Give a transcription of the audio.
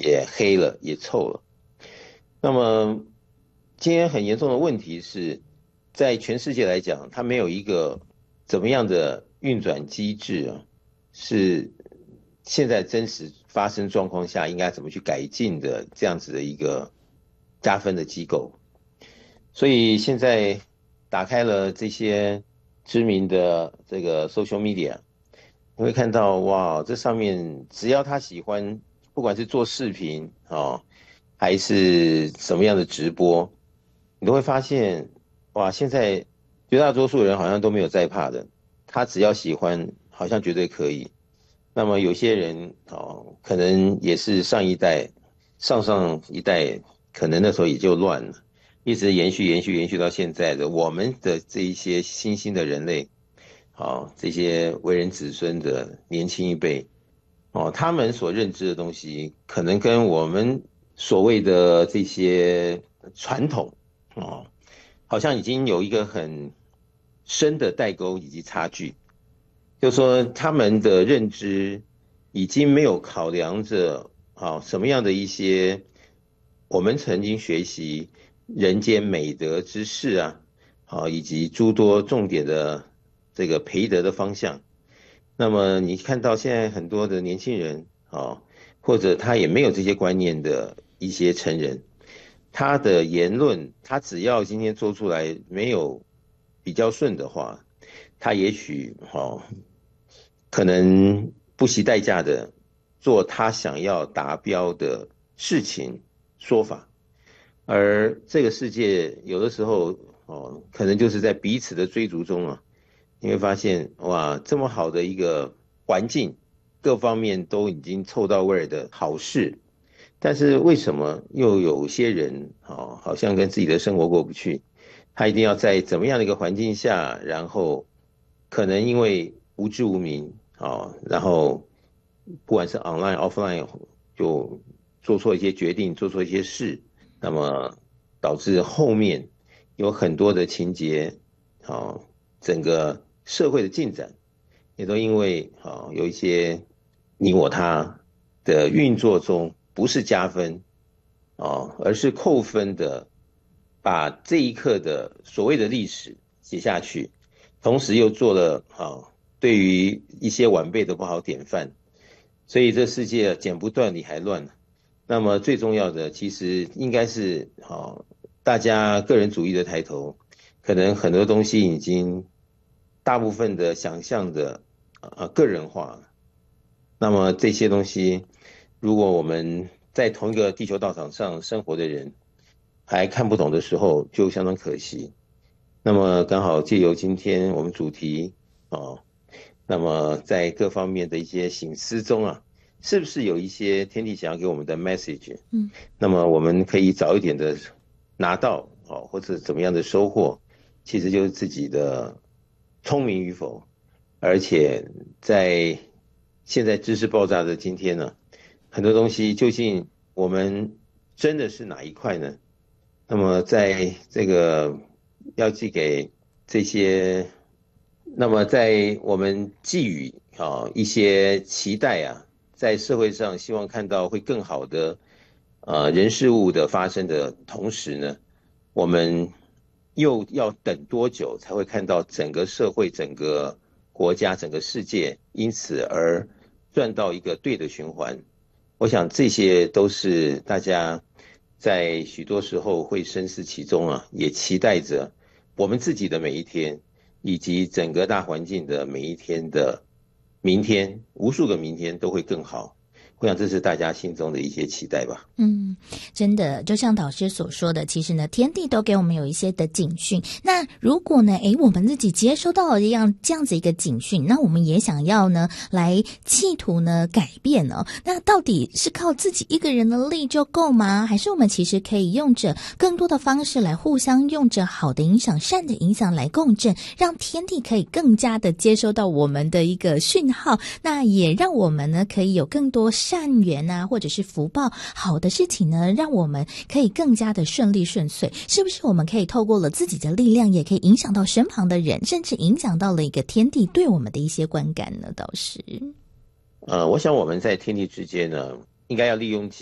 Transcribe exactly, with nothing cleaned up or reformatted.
也黑了，也臭了。那么今天很严重的问题是，在全世界来讲，它没有一个怎么样的运转机制啊，是现在真实发生状况下应该怎么去改进的这样子的一个加分的机构。所以现在打开了这些知名的这个 social media， 你会看到哇，这上面只要他喜欢，不管是做视频哦，还是什么样的直播，你都会发现哇，现在绝大多数人好像都没有在怕的，他只要喜欢，好像绝对可以。那么有些人哦，可能也是上一代、上上一代，可能那时候也就乱了，一直延续、延续、延续到现在的我们的这一些新兴的人类，哦，这些为人子孙的年轻一辈，哦，他们所认知的东西，可能跟我们所谓的这些传统，哦，好像已经有一个很深的代沟以及差距。就是说他们的认知已经没有考量着啊什么样的一些我们曾经学习人间美德之事啊，啊以及诸多重点的这个培德的方向。那么你看到现在很多的年轻人啊，或者他也没有这些观念的一些成人，他的言论，他只要今天做出来没有比较顺的话，他也许哦，可能不惜代价的做他想要达标的事情说法，而这个世界有的时候哦，可能就是在彼此的追逐中啊，你会发现哇，这么好的一个环境，各方面都已经凑到位儿的好事，但是为什么又有些人哦，好像跟自己的生活过不去？他一定要在怎么样的一个环境下，然后可能因为无知无明哦，然后不管是 online offline 就做错一些决定，做错一些事，那么导致后面有很多的情节，哦，整个社会的进展也都因为哦有一些你我他的运作中不是加分哦，而是扣分的，把这一刻的所谓的历史写下去，同时又做了啊对于一些晚辈的不好典范，所以这世界剪不断理还乱。那么最重要的其实应该是好，大家个人主义的抬头，可能很多东西已经大部分的想象的呃个人化，那么这些东西，如果我们在同一个地球道场上生活的人还看不懂的时候，就相当可惜。那么刚好借由今天我们主题哦，那么在各方面的一些省思中啊，是不是有一些天地想要给我们的 message？ 嗯， 那么我们可以早一点的拿到哦，或者怎么样的收获，其实就是自己的聪明与否。而且在现在知识爆炸的今天呢，很多东西究竟我们真的是哪一块呢？那么在这个要寄给这些，那么在我们寄予啊一些期待啊，在社会上希望看到会更好的呃人事物的发生的同时呢，我们又要等多久才会看到整个社会、整个国家、整个世界因此而赚到一个对的循环？我想这些都是大家在许多时候会深思其中啊，也期待着我们自己的每一天，以及整个大环境的每一天的明天，无数个明天都会更好。我想这是大家心中的一些期待吧。 嗯，真的，就像导师所说的，其实呢，天地都给我们有一些的警讯。那如果呢，诶，我们自己接收到了这样这样子一个警讯，那我们也想要呢，来企图呢改变哦。那到底是靠自己一个人的力就够吗？还是我们其实可以用着更多的方式来互相用着好的影响、善的影响来共振，让天地可以更加的接收到我们的一个讯号，那也让我们呢可以有更多善缘啊，或者是福报好的事情呢，让我们可以更加的顺利顺遂。是不是我们可以透过了自己的力量，也可以影响到身旁的人，甚至影响到了一个天地对我们的一些观感呢？倒是， 呃，我想我们在天地之间呢，应该要利用